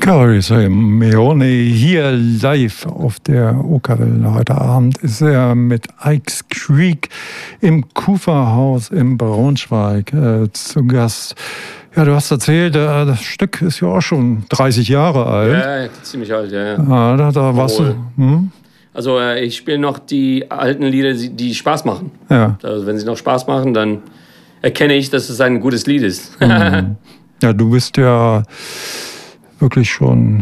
Carrie Meone hier live auf der Okerwelle. Heute Abend ist er mit Ike's Creek im Kuferhaus in Braunschweig zu Gast. Ja, du hast erzählt, das Stück ist ja auch schon 30 Jahre alt. Ja, ziemlich alt, ja. Da warst du. Also ich spiele noch die alten Lieder, die Spaß machen. Ja. Also wenn sie noch Spaß machen, dann erkenne ich, dass es ein gutes Lied ist. Ja, du bist ja wirklich schon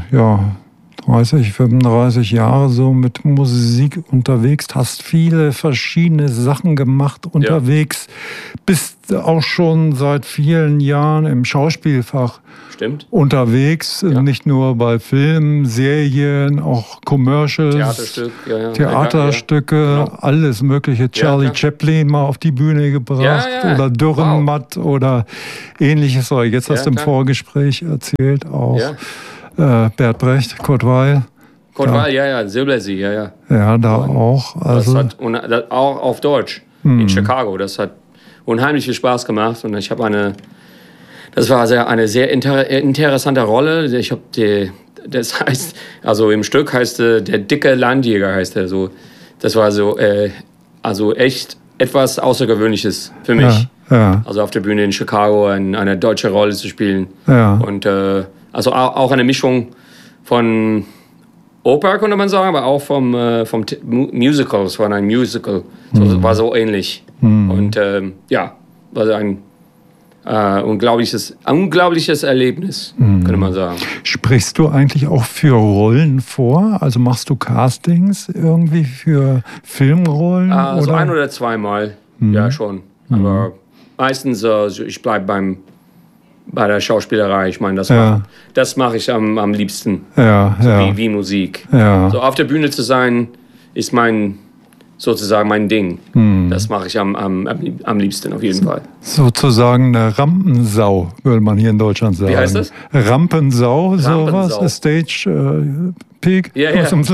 30, 35 Jahre so mit Musik unterwegs, hast viele verschiedene Sachen gemacht unterwegs, bist auch schon seit vielen Jahren im Schauspielfach unterwegs, nicht nur bei Filmen, Serien, auch Commercials, Theaterstücke, alles mögliche. Charlie Chaplin mal auf die Bühne gebracht oder Dürrenmatt oder ähnliches. Jetzt hast du im Vorgespräch erzählt auch. Bert Brecht, Kurt Weill. Kurt Weill, Silbersee, Ja, da auch. Also das auch auf Deutsch in Chicago. Das hat unheimlich viel Spaß gemacht und ich habe das war eine sehr interessante Rolle. Das heißt, also im Stück heißt der dicke Landjäger heißt er so. Das war so, also echt etwas Außergewöhnliches für mich. Also auf der Bühne in Chicago eine deutsche Rolle zu spielen. Und also auch eine Mischung von Oper, könnte man sagen, aber auch vom Musical. Es war ein Musical. War so ähnlich. Und war so ein unglaubliches Erlebnis, könnte man sagen. Sprichst du eigentlich auch für Rollen vor? Also machst du Castings irgendwie für Filmrollen? Also ein- oder zweimal, ja schon. Aber meistens, ich bleibe bei der Schauspielerei. Ich meine, das mache ich am liebsten. Wie Musik. So auf der Bühne zu sein, ist sozusagen mein Ding. Das mache ich am liebsten auf jeden Fall. Sozusagen eine Rampensau, würde man hier in Deutschland sagen. Wie heißt das? Rampensau, sowas? A Stage Pig? Ja.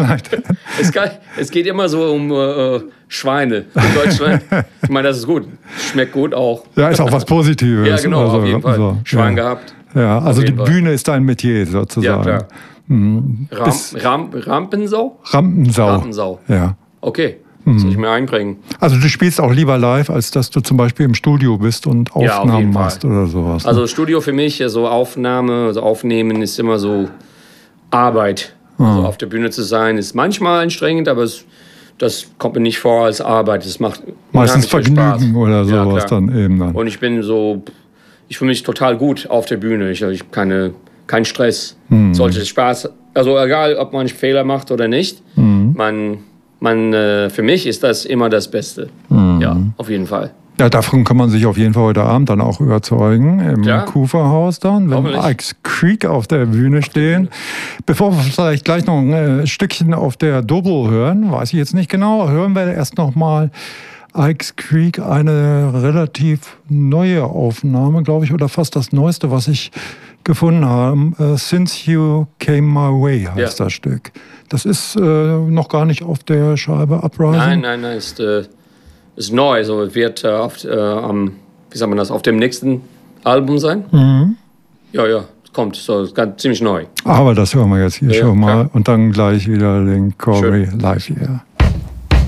Es geht immer so um Schweine in Deutschland. Ich meine, das ist gut. Schmeckt gut auch. Ja, ist auch was Positives. Ja, genau, auf jeden Fall. So. Schwein gehabt. Ja, also die Bühne ist dein Metier sozusagen. Ja, klar. Rampensau? Rampensau. Ja. Okay. Soll ich mir einbringen. Also du spielst auch lieber live, als dass du zum Beispiel im Studio bist und Aufnahmen machst oder sowas. Also Studio für mich, Aufnehmen ist immer so Arbeit. Also auf der Bühne zu sein ist manchmal anstrengend, aber das kommt mir nicht vor als Arbeit. Das macht meistens Vergnügen Spaß. oder sowas dann eben. Und ich fühle mich total gut auf der Bühne. Ich habe keinen Stress. Sollte Spaß, also egal, ob man Fehler macht oder nicht, für mich ist das immer das Beste. Ja, auf jeden Fall. Ja, davon kann man sich auf jeden Fall heute Abend dann auch überzeugen, im Kuferhaus dann, wenn Ike's Creek auf der Bühne stehen. Bevor wir vielleicht gleich noch ein Stückchen auf der Dobro hören, weiß ich jetzt nicht genau, hören wir erst noch mal Ike's Creek, eine relativ neue Aufnahme, glaube ich, oder fast das Neueste, was ich gefunden habe. Since You Came My Way heißt das Stück. Das ist noch gar nicht auf der Scheibe Uprising. Nein, ist neu. Also es wird auf dem nächsten Album sein. Ja, kommt. So, ist ziemlich neu. Aber das hören wir jetzt hier schon mal. Und dann gleich wieder den Corey live hier.